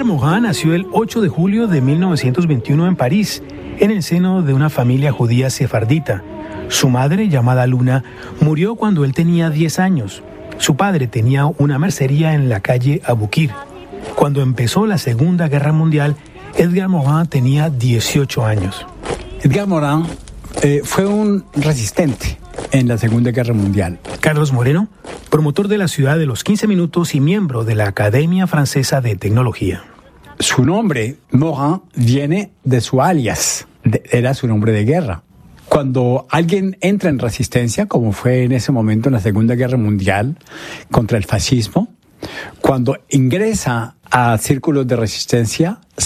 Edgar Morin nació el 8 de julio de 1921 en París, en el seno de una familia judía sefardita. Su madre, llamada Luna, murió cuando él tenía 10 años. Su padre tenía una mercería en la calle Aboukir. Cuando empezó la Segunda Guerra Mundial, Edgar Morin tenía 18 años. Edgar Morin fue un resistente en la Segunda Guerra Mundial. Carlos Moreno, promotor de la ciudad de los 15 minutos y miembro de la Academia Francesa de Tecnología. Su nombre, Morin, viene de su alias, era su nombre de guerra. Cuando alguien entra en resistencia, como fue en ese momento en la Segunda Guerra Mundial, contra el fascismo, cuando ingresa a círculos de resistencia,